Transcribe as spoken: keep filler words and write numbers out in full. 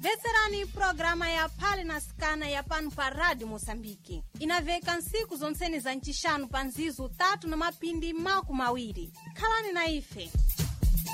Veserani programa ya Pale na Skana ya pano pa Rádio Moçambique. Inaveka nsiku zonseni za nchishanu panzizu tatu na mapindi maku mawiri. Khalani na ife.